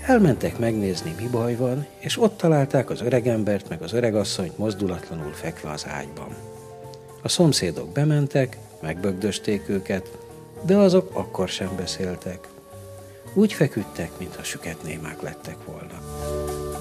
Elmentek megnézni, mi baj van, és ott találták az öregembert meg az öregasszonyt mozdulatlanul fekve az ágyban. A szomszédok bementek, megbögdösték őket, de azok akkor sem beszéltek. Úgy feküdtek, mintha süketnémák lettek volna.